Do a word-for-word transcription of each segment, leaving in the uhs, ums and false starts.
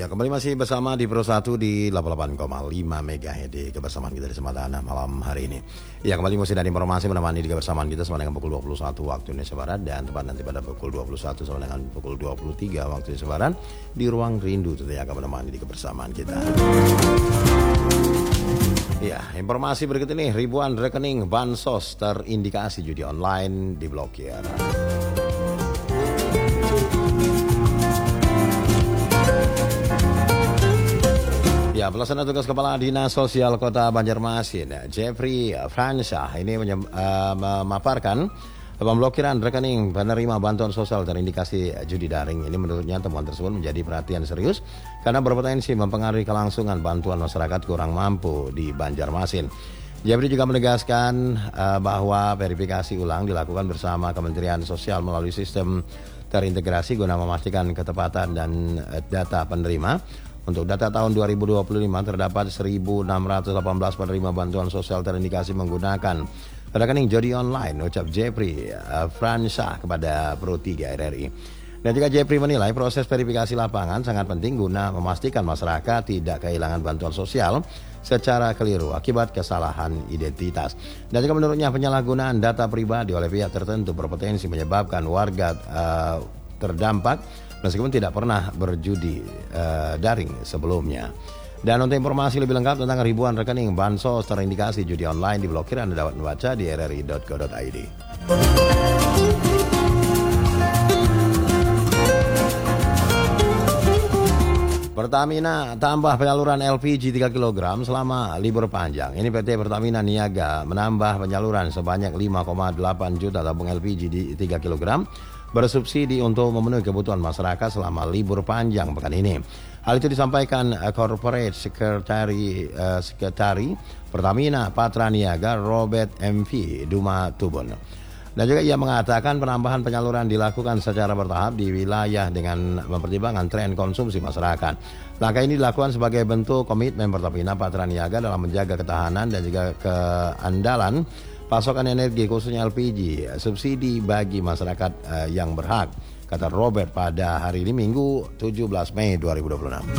kembali masih bersama di Pro satu di delapan puluh delapan koma lima megahertz di kebersamaan kita di kesempatan malam hari ini. Ya, kembali musik dan informasi menemani di kebersamaan kita sama dengan pukul dua puluh satu waktu Indonesia Barat dan tepat nanti pada pukul dua puluh satu sama dengan pukul dua puluh tiga waktu Indonesia Barat di Ruang Rindu tentunya akan menemani di kebersamaan kita. Ya, informasi berikut ini, ribuan rekening bansos terindikasi judi online diblokir. Ya, pelaksana tugas Kepala Dinas Sosial Kota Banjarmasin, Jeffrey Fransyah, ini menyem, uh, memaparkan pemblokiran rekening penerima bantuan sosial terindikasi judi daring. Ini menurutnya temuan tersebut menjadi perhatian serius karena berpotensi mempengaruhi kelangsungan bantuan masyarakat kurang mampu di Banjarmasin. Jeffrey juga menegaskan uh, bahwa verifikasi ulang dilakukan bersama Kementerian Sosial melalui sistem terintegrasi guna memastikan ketepatan dan uh, data penerima. Untuk data tahun dua ribu dua puluh lima terdapat seribu enam ratus delapan belas penerima bantuan sosial terindikasi menggunakan rekening judi online, ucap Jeffrey uh, Fransyah kepada Pro tiga R R I. Dan juga Jeffrey menilai proses verifikasi lapangan sangat penting guna memastikan masyarakat tidak kehilangan bantuan sosial secara keliru akibat kesalahan identitas. Dan juga menurutnya penyalahgunaan data pribadi oleh pihak tertentu berpotensi menyebabkan warga uh, terdampak meskipun tidak pernah berjudi uh, daring sebelumnya. Dan untuk informasi lebih lengkap tentang ribuan rekening bansos terindikasi judi online diblokir, Anda dapat membaca di r r i dot co dot i d. Pertamina tambah penyaluran L P G tiga kilogram selama libur panjang. Ini P T Pertamina Niaga menambah penyaluran sebanyak lima koma delapan juta tabung L P G di tiga kilogram bersubsidi untuk memenuhi kebutuhan masyarakat selama libur panjang pekan ini. Hal itu disampaikan uh, Corporate Secretary, uh, Secretary Pertamina Patra Niaga Robert M V Duma Tubun. Dan juga ia mengatakan penambahan penyaluran dilakukan secara bertahap di wilayah dengan mempertimbangkan tren konsumsi masyarakat. Langkah ini dilakukan sebagai bentuk komitmen Pertamina Patra Niaga dalam menjaga ketahanan dan juga keandalan pasokan energi khususnya L P G subsidi bagi masyarakat uh, yang berhak, kata Robert pada hari ini Minggu tujuh belas Mei dua ribu dua puluh enam.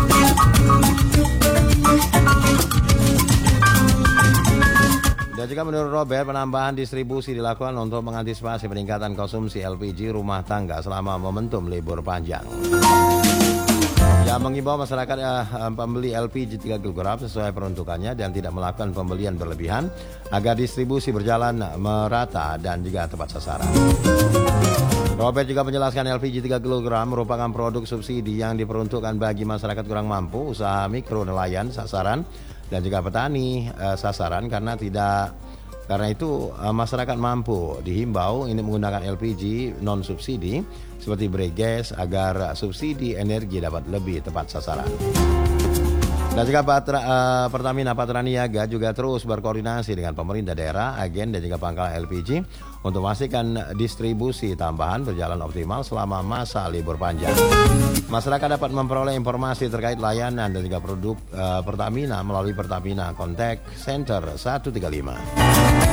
Dan juga menurut Robert, penambahan distribusi dilakukan untuk mengantisipasi peningkatan konsumsi L P G rumah tangga selama momentum libur panjang. Yang mengimbau masyarakat uh, pembeli L P G tiga kilogram sesuai peruntukannya dan tidak melakukan pembelian berlebihan agar distribusi berjalan merata dan juga tepat sasaran. Robert juga menjelaskan L P G tiga kilogram merupakan produk subsidi yang diperuntukkan bagi masyarakat kurang mampu, usaha mikro nelayan sasaran dan juga petani uh, sasaran karena tidak Karena itu masyarakat mampu dihimbau ini menggunakan L P G non subsidi seperti bregas agar subsidi energi dapat lebih tepat sasaran. Dan juga Patra, uh, Pertamina Patra Niaga juga terus berkoordinasi dengan pemerintah daerah, agen dan juga pangkalan L P G untuk memastikan distribusi tambahan berjalan optimal selama masa libur panjang. Masyarakat dapat memperoleh informasi terkait layanan dan juga produk uh, Pertamina melalui Pertamina Contact Center satu tiga lima.